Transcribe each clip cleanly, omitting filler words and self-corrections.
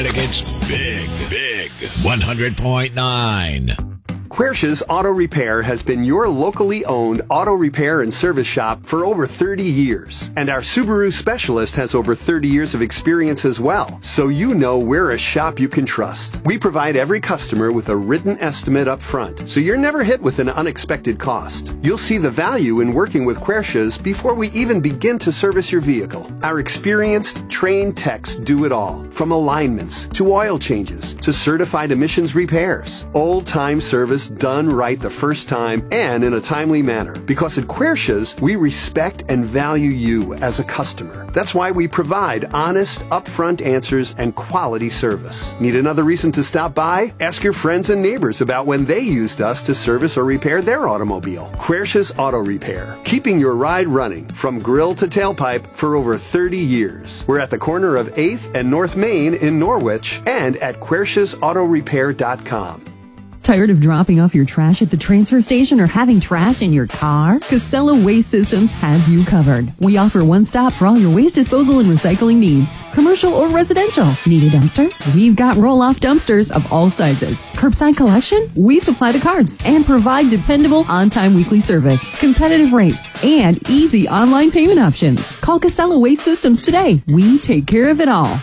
It gets big, big. 100.9. Quercia's Auto Repair has been your locally owned auto repair and service shop for over 30 years. And our Subaru specialist has over 30 years of experience as well, so you know we're a shop you can trust. We provide every customer with a written estimate up front, so you're never hit with an unexpected cost. You'll see the value in working with Quercia's before we even begin to service your vehicle. Our experienced, trained techs do it all, from alignments to oil changes to certified emissions repairs. Old-time service done right the first time and in a timely manner. Because at Quercia's, we respect and value you as a customer. That's why we provide honest, upfront answers and quality service. Need another reason to stop by? Ask your friends and neighbors about when they used us to service or repair their automobile. Quercia's Auto Repair, keeping your ride running from grill to tailpipe for over 30 years. We're at the corner of 8th and North Main in Norwich and at querciasautorepair.com. Tired of dropping off your trash at the transfer station or having trash in your car? Casella Waste Systems has you covered. We offer one stop for all your waste disposal and recycling needs, commercial or residential. Need a dumpster? We've got roll-off dumpsters of all sizes. Curbside collection? We supply the carts and provide dependable on-time weekly service, competitive rates, and easy online payment options. Call Casella Waste Systems today. We take care of it all.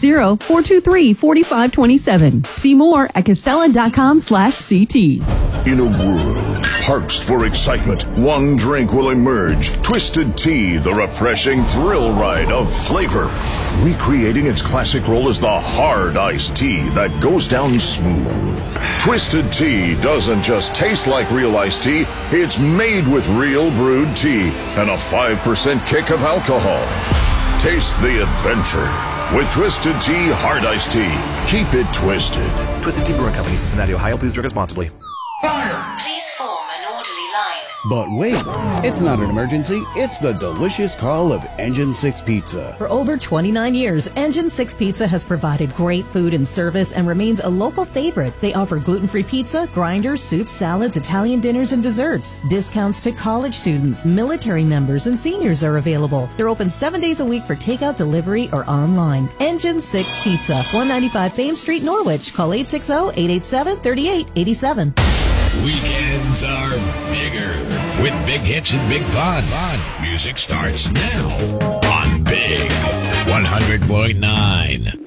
860-423-4527. See more at casella.com/CT. In a world parched for excitement, one drink will emerge. Twisted Tea, the refreshing thrill ride of flavor. Recreating its classic role as the hard iced tea that goes down smooth. Twisted Tea doesn't just taste like real iced tea, it's made with real brewed tea and a 5% kick of alcohol. Taste the adventure with Twisted Tea Hard Iced Tea. Keep it twisted. Twisted Tea Brewing Company, Cincinnati, Ohio. Please drink responsibly. Please form an orderly line. But wait, it's not an emergency. It's the delicious call of Engine 6 Pizza. For over 29 years, Engine 6 Pizza has provided great food and service and remains a local favorite. They offer gluten-free pizza, grinders, soups, salads, Italian dinners, and desserts. Discounts to college students, military members, and seniors are available. They're open 7 days a week for takeout, delivery, or online. Engine 6 Pizza, 195 Thames Street, Norwich. Call 860-887-3887. Weekends are bigger with big hits and big fun. Music starts now on Big 100.9.